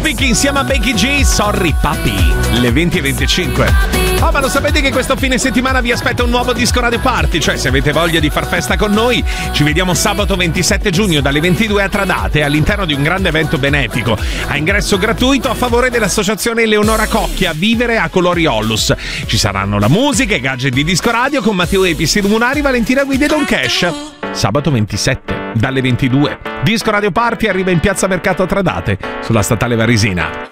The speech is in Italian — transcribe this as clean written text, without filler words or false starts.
Topic insieme a Becky G, Sorry Papi, le 20:25. Ma lo sapete che questo fine settimana vi aspetta un nuovo Disco Radio Party? Cioè, se avete voglia di far festa con noi, ci vediamo sabato 27 giugno dalle 22 a Tradate all'interno di un grande evento benefico a ingresso gratuito a favore dell'associazione Eleonora Cocchia Vivere a Colori Ollus. Ci saranno la musica e gadget di Disco Radio con Matteo Epi, Siri Munari, Valentina Guida e Don Cash. Sabato 27 dalle 22. Disco Radio Party arriva in Piazza Mercato a Tradate sulla Statale Varesina.